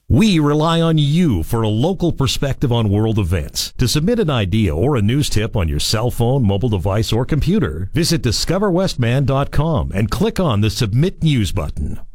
We rely on you for a local perspective on world events. To submit an idea or a news tip on your cell phone, mobile device, or computer, visit discoverwestman.com and click on the Submit News button.